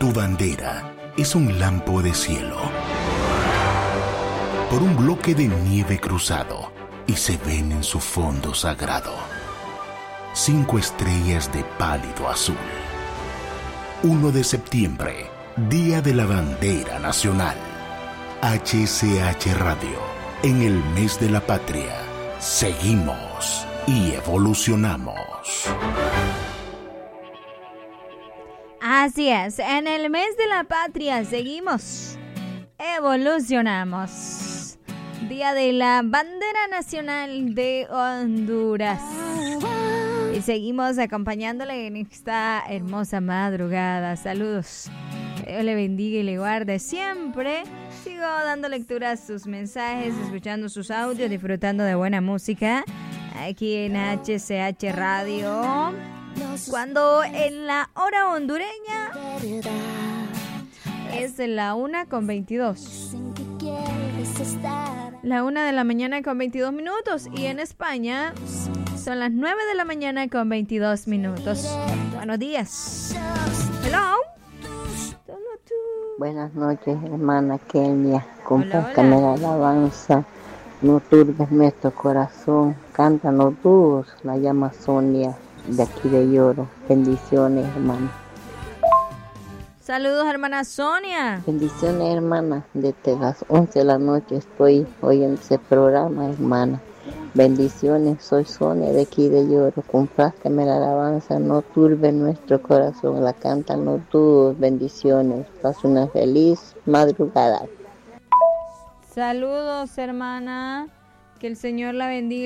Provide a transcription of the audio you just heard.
Tu bandera es un lampo de cielo por un bloque de nieve cruzado y se ven en su fondo sagrado 5 estrellas de pálido azul. 1 de septiembre, Día de la Bandera Nacional. HCH Radio, en el mes de la patria, seguimos y evolucionamos. Así es, en el mes de la patria seguimos, evolucionamos. Día de la Bandera Nacional de Honduras. Y seguimos acompañándole en esta hermosa madrugada. Saludos. Que Dios le bendiga y le guarde siempre. Sigo dando lectura a sus mensajes, escuchando sus audios, disfrutando de buena música aquí en HCH Radio. Cuando en la hora hondureña es de la 1:22. La 1 de la mañana con 22 minutos. Y en España son las 9 de la mañana con 22 minutos. Buenos días. Hello. Buenas noches, hermana Kenia. Compártame la alabanza. No turbes nuestro corazón. Cántanos dulces. La llama Sonia, de aquí de Lloro. Bendiciones, hermana. Saludos, hermana Sonia. Bendiciones, hermana. Desde las 11 de la noche estoy oyendo ese programa, hermana. Bendiciones, soy Sonia de aquí de Lloro. Comprásteme la alabanza, no turbe nuestro corazón. La cantan los todos. Bendiciones. Pasa una feliz madrugada. Saludos, hermana. Que el Señor la bendiga.